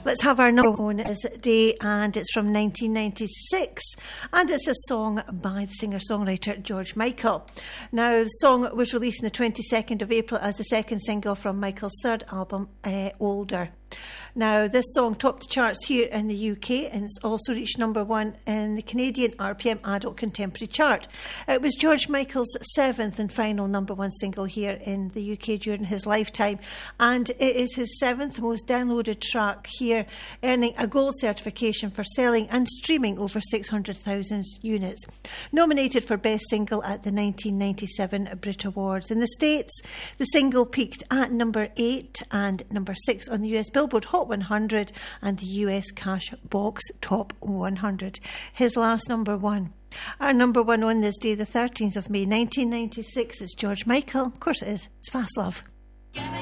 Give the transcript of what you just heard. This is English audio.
Let's have our number one day, and it's from 1996, and it's a song by the singer-songwriter George Michael. Now, the song was released on the 22nd of April as the second single from Michael's third album, Older. Now, this song topped the charts here in the UK, and it's also reached number one in the Canadian RPM Adult Contemporary chart. It was George Michael's seventh and final number one single here in the UK during his lifetime, and it is his seventh most downloaded track here, earning a gold certification for selling and streaming over 600,000 units. Nominated for Best Single at the 1997 Brit Awards. In the States, the single peaked at number 8 and number 6 on the US Billboard Hot 100 and the US Cashbox Top 100. His last number one. Our number one on this day, the 13th of May 1996, is George Michael. Of course it is. It's Fast Love. Gonna